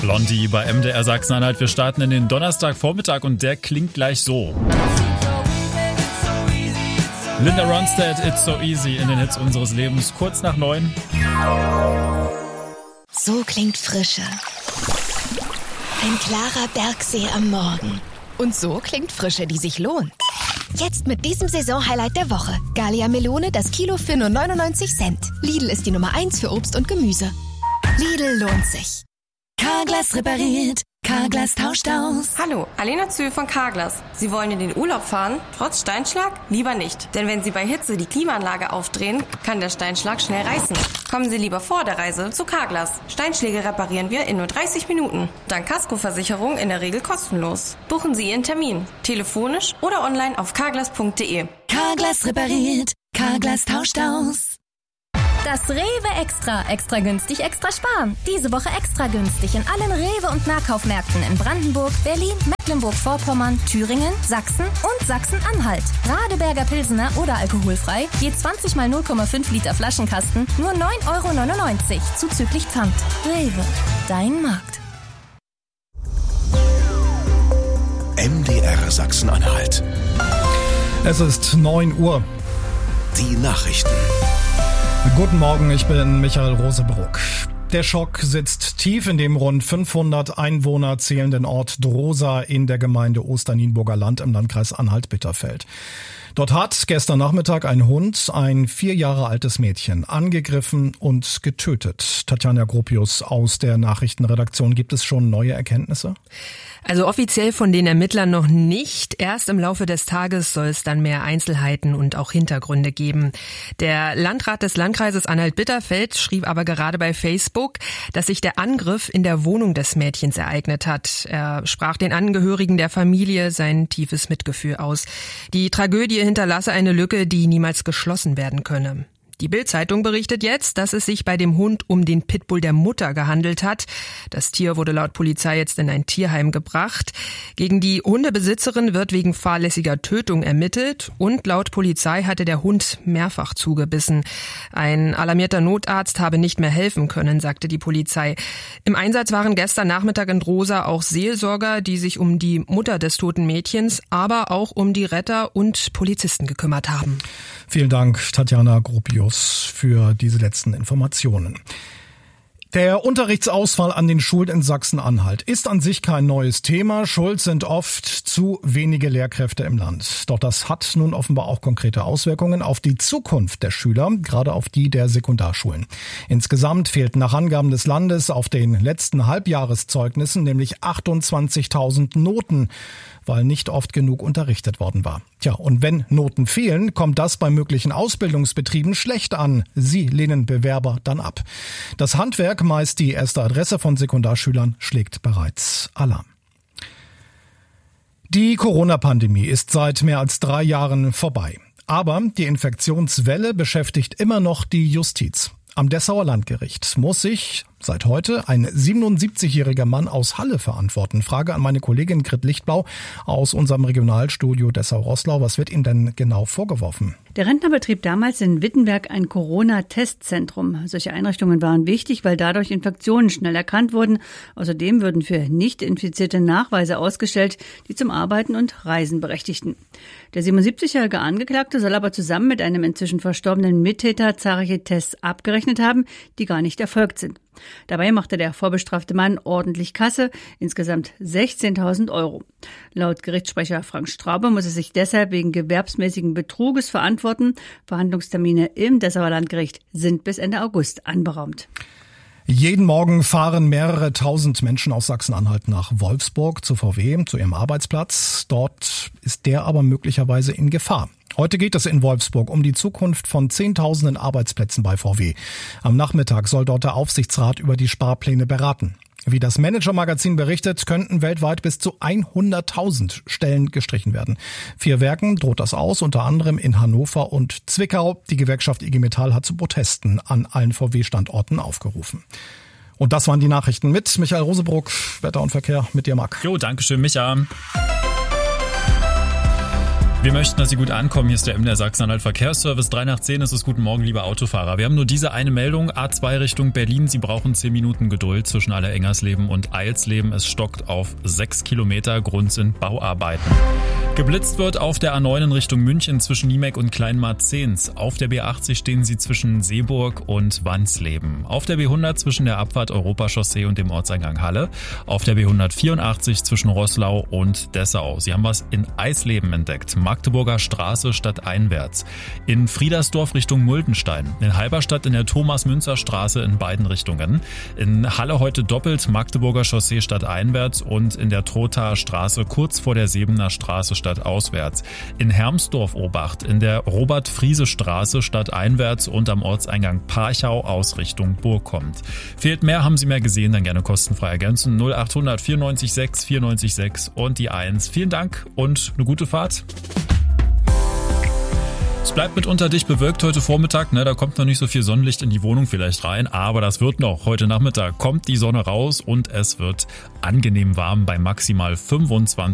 Blondie bei MDR Sachsen-Anhalt. Wir starten in den Donnerstagvormittag und der klingt gleich so. Linda Ronstadt, It's So Easy in den Hits unseres Lebens, kurz nach 9. So klingt Frische. Ein klarer Bergsee am Morgen. Und so klingt Frische, die sich lohnt. Jetzt mit diesem Saisonhighlight der Woche. Gallia Melone, das Kilo für nur 99 Cent. Lidl ist die Nummer 1 für Obst und Gemüse. Lidl lohnt sich. Carglass repariert. Carglass tauscht aus. Hallo, Alena Zühl von Carglass. Sie wollen in den Urlaub fahren? Trotz Steinschlag? Lieber nicht. Denn wenn Sie bei Hitze die Klimaanlage aufdrehen, kann der Steinschlag schnell reißen. Kommen Sie lieber vor der Reise zu Carglass. Steinschläge reparieren wir in nur 30 Minuten. Dank Kaskoversicherung in der Regel kostenlos. Buchen Sie Ihren Termin. Telefonisch oder online auf carglass.de. Carglass repariert. Carglass tauscht aus. Das Rewe Extra. Extra günstig, extra sparen. Diese Woche extra günstig in allen Rewe- und Nahkaufmärkten in Brandenburg, Berlin, Mecklenburg-Vorpommern, Thüringen, Sachsen und Sachsen-Anhalt. Radeberger Pilsener oder alkoholfrei, je 20 mal 0,5 Liter Flaschenkasten, nur 9,99 € zuzüglich Pfand. Rewe, dein Markt. MDR Sachsen-Anhalt. Es ist 9 Uhr. Die Nachrichten. Guten Morgen, ich bin Michael Rosebruck. Der Schock sitzt tief in dem rund 500 Einwohner zählenden Ort Drosa in der Gemeinde Osternienburger Land im Landkreis Anhalt-Bitterfeld. Dort hat gestern Nachmittag ein Hund ein 4 Jahre altes Mädchen angegriffen und getötet. Tatjana Gropius aus der Nachrichtenredaktion. Gibt es schon neue Erkenntnisse? Also offiziell von den Ermittlern noch nicht. Erst im Laufe des Tages soll es dann mehr Einzelheiten und auch Hintergründe geben. Der Landrat des Landkreises Anhalt-Bitterfeld schrieb aber gerade bei Facebook, dass sich der Angriff in der Wohnung des Mädchens ereignet hat. Er sprach den Angehörigen der Familie sein tiefes Mitgefühl aus. Die Tragödie hinterlasse eine Lücke, die niemals geschlossen werden könne. Die Bild-Zeitung berichtet jetzt, dass es sich bei dem Hund um den Pitbull der Mutter gehandelt hat. Das Tier wurde laut Polizei jetzt in ein Tierheim gebracht. Gegen die Hundebesitzerin wird wegen fahrlässiger Tötung ermittelt und laut Polizei hatte der Hund mehrfach zugebissen. Ein alarmierter Notarzt habe nicht mehr helfen können, sagte die Polizei. Im Einsatz waren gestern Nachmittag in Drosa auch Seelsorger, die sich um die Mutter des toten Mädchens, aber auch um die Retter und Polizisten gekümmert haben. Vielen Dank, Tatjana Gropius, für diese letzten Informationen. Der Unterrichtsausfall an den Schulen in Sachsen-Anhalt ist an sich kein neues Thema. Schuld sind oft zu wenige Lehrkräfte im Land. Doch das hat nun offenbar auch konkrete Auswirkungen auf die Zukunft der Schüler, gerade auf die der Sekundarschulen. Insgesamt fehlten nach Angaben des Landes auf den letzten Halbjahreszeugnissen nämlich 28.000 Noten, weil nicht oft genug unterrichtet worden war. Tja, und wenn Noten fehlen, kommt das bei möglichen Ausbildungsbetrieben schlecht an. Sie lehnen Bewerber dann ab. Das Handwerk, meist die erste Adresse von Sekundarschülern, schlägt bereits Alarm. Die Corona-Pandemie ist seit mehr als 3 Jahren vorbei. Aber die Infektionswelle beschäftigt immer noch die Justiz. Am Dessauer Landgericht muss sich seit heute ein 77-jähriger Mann aus Halle verantworten. Frage an meine Kollegin Grit Lichtblau aus unserem Regionalstudio Dessau-Roßlau. Was wird ihm denn genau vorgeworfen? Der Rentner betrieb damals in Wittenberg ein Corona-Testzentrum. Solche Einrichtungen waren wichtig, weil dadurch Infektionen schnell erkannt wurden. Außerdem würden für Nicht-Infizierte Nachweise ausgestellt, die zum Arbeiten und Reisen berechtigten. Der 77-jährige Angeklagte soll aber zusammen mit einem inzwischen verstorbenen Mittäter zahlreiche Tests abgerechnet haben, die gar nicht erfolgt sind. Dabei machte der vorbestrafte Mann ordentlich Kasse, insgesamt 16.000 €. Laut Gerichtssprecher Frank Straube muss er sich deshalb wegen gewerbsmäßigen Betruges verantworten. Verhandlungstermine im Dessauer Landgericht sind bis Ende August anberaumt. Jeden Morgen fahren mehrere tausend Menschen aus Sachsen-Anhalt nach Wolfsburg zu VW, zu ihrem Arbeitsplatz. Dort ist der aber möglicherweise in Gefahr. Heute geht es in Wolfsburg um die Zukunft von Zehntausenden Arbeitsplätzen bei VW. Am Nachmittag soll dort der Aufsichtsrat über die Sparpläne beraten. Wie das Manager-Magazin berichtet, könnten weltweit bis zu 100.000 Stellen gestrichen werden. 4 Werken droht das aus, unter anderem in Hannover und Zwickau. Die Gewerkschaft IG Metall hat zu Protesten an allen VW-Standorten aufgerufen. Und das waren die Nachrichten mit Michael Rosebruck. Wetter und Verkehr mit dir, Marc. Jo, danke schön, Micha. Wir möchten, dass Sie gut ankommen. Hier ist der MDR Sachsen-Anhalt Verkehrsservice. 3 nach 10 ist es. Guten Morgen, liebe Autofahrer. Wir haben nur diese eine Meldung. A2 Richtung Berlin. Sie brauchen 10 Minuten Geduld zwischen Aller-Engersleben und Eilsleben. Es stockt auf 6 Kilometer. Grund sind Bauarbeiten. Geblitzt wird auf der A9 in Richtung München zwischen Niemek und Kleinmarzens. Auf der B80 stehen Sie zwischen Seeburg und Wansleben. Auf der B100 zwischen der Abfahrt Europachaussee und dem Ortseingang Halle. Auf der B184 zwischen Roßlau und Dessau. Sie haben was in Eisleben entdeckt. Magdeburger Straße stadteinwärts. In Friedersdorf Richtung Muldenstein. In Halberstadt in der Thomas-Münzer-Straße in beiden Richtungen. In Halle heute doppelt Magdeburger Chaussee stadteinwärts und in der Trothaer Straße kurz vor der Sebener Straße stadtauswärts. In Hermsdorf Obacht in der Robert-Friese-Straße stadteinwärts und am Ortseingang Parchau aus Richtung Burgkommt. Fehlt mehr, haben Sie mehr gesehen, dann gerne kostenfrei ergänzen. 0800 94 6 94 6 und die 1. Vielen Dank und eine gute Fahrt. Es bleibt mitunter dicht bewölkt heute Vormittag, da kommt noch nicht so viel Sonnenlicht in die Wohnung vielleicht rein, aber das wird noch. Heute Nachmittag kommt die Sonne raus und es wird angenehm warm bei maximal 25